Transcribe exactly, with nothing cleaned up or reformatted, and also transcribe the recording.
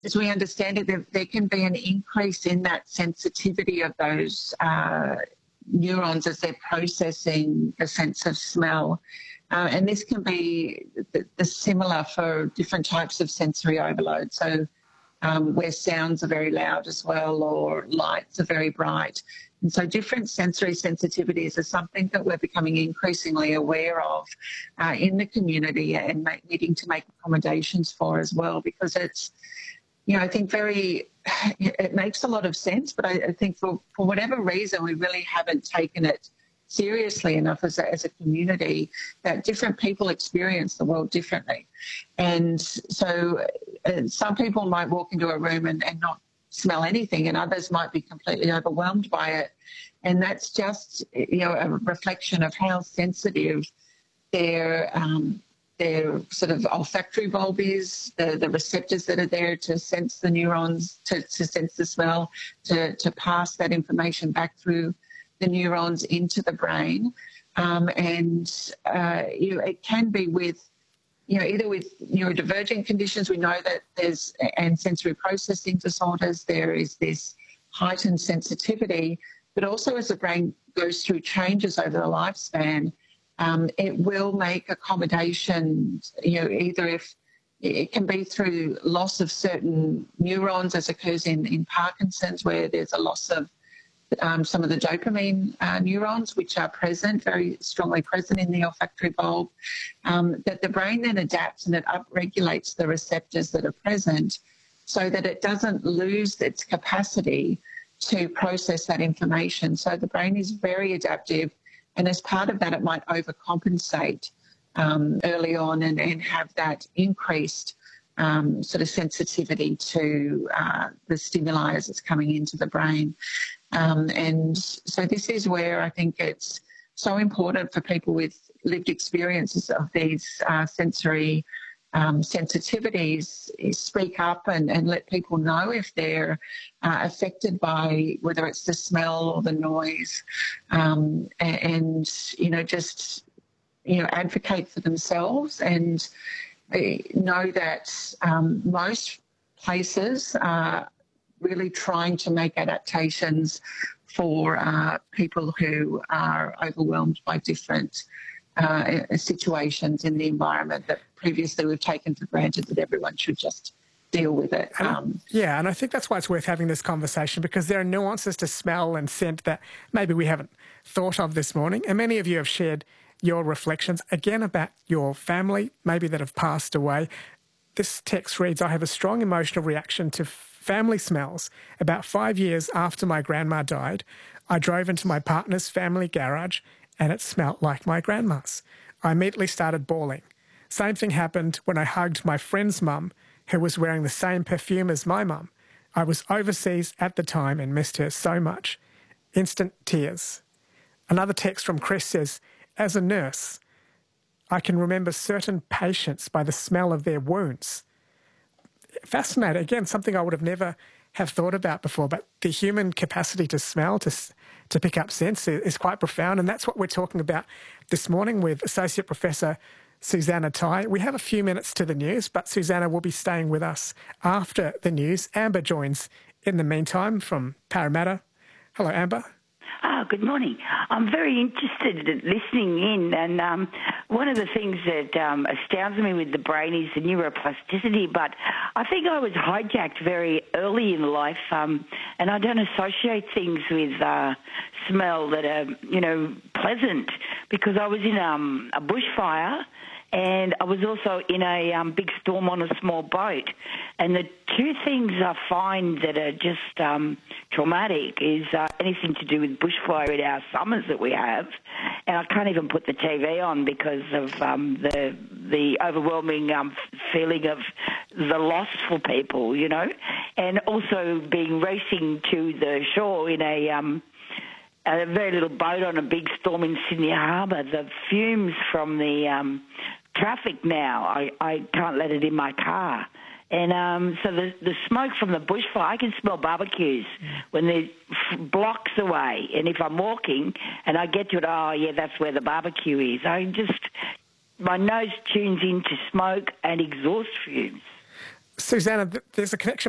as we understand it, there, there can be an increase in that sensitivity of those uh, neurons as they're processing the sense of smell. Uh, and this can be the, the similar for different types of sensory overload. So um, where sounds are very loud as well, or lights are very bright. And so different sensory sensitivities are something that we're becoming increasingly aware of uh, in the community and make, needing to make accommodations for as well, because it's, you know, I think very, it makes a lot of sense, but I, I think for, for whatever reason, we really haven't taken it seriously enough as a, as a community, that different people experience the world differently. And so uh, some people might walk into a room and, and not smell anything, and others might be completely overwhelmed by it. And that's just, you know, a reflection of how sensitive their um, their sort of olfactory bulb is, the, the receptors that are there to sense the neurons, to, to sense the smell, to, to pass that information back through the neurons into the brain. Um, and, uh, you know, it can be with, you know, either with neurodivergent conditions, we know that there's, and sensory processing disorders, there is this heightened sensitivity, but also as the brain goes through changes over the lifespan, um, it will make accommodations, you know, either if it can be through loss of certain neurons, as occurs in, in Parkinson's, where there's a loss of um, some of the dopamine uh, neurons, which are present, very strongly present in the olfactory bulb, um, that the brain then adapts and it upregulates the receptors that are present so that it doesn't lose its capacity to process that information. So the brain is very adaptive, and as part of that, it might overcompensate um, early on and, and have that increased um, sort of sensitivity to uh, the stimuli as it's coming into the brain. Um, and so this is where I think it's so important for people with lived experiences of these uh, sensory um, sensitivities is speak up and, and let people know if they're uh, affected by whether it's the smell or the noise, um, and, and, you know, just, you know, advocate for themselves and uh, know that um, most places are really trying to make adaptations for uh, people who are overwhelmed by different uh, situations in the environment that previously we've taken for granted that everyone should just deal with it. Um, yeah, and I think that's why it's worth having this conversation, because there are nuances to smell and scent that maybe we haven't thought of this morning. And many of you have shared your reflections, again, about your family, maybe that have passed away. This text reads, I have a strong emotional reaction to family smells. About five years after my grandma died, I drove into my partner's family garage and it smelt like my grandma's. I immediately started bawling. Same thing happened when I hugged my friend's mum, who was wearing the same perfume as my mum. I was overseas at the time and missed her so much. Instant tears. Another text from Chris says, as a nurse, I can remember certain patients by the smell of their wounds. Fascinating. Again, something I would have never have thought about before, but the human capacity to smell, to to pick up scents is quite profound, and that's what we're talking about this morning with Associate Professor Susannah Tai. We have a few minutes to the news, but Susannah will be staying with us after the news. Amber joins in the meantime from Parramatta. Hello, Amber. Oh, good morning. I'm very interested in listening in, and um, one of the things that um, astounds me with the brain is the neuroplasticity, but I think I was hijacked very early in life, um, and I don't associate things with uh, smell that are, you know, pleasant, because I was in um, a bushfire, and I was also in a um, big storm on a small boat. And the two things I find that are just um, traumatic is uh, anything to do with bushfire in our summers that we have. And I can't even put the T V on because of um, the the overwhelming um, feeling of the loss for people, you know. And also being racing to the shore in a... Um, a very little boat on a big storm in Sydney Harbour. The fumes from the um, traffic now, I, I can't let it in my car. And um, so the, the smoke from the bushfire, I can smell barbecues when they're blocks away. And if I'm walking and I get to it, oh, yeah, that's where the barbecue is. I just, my nose tunes into smoke and exhaust fumes. Susannah, there's a connection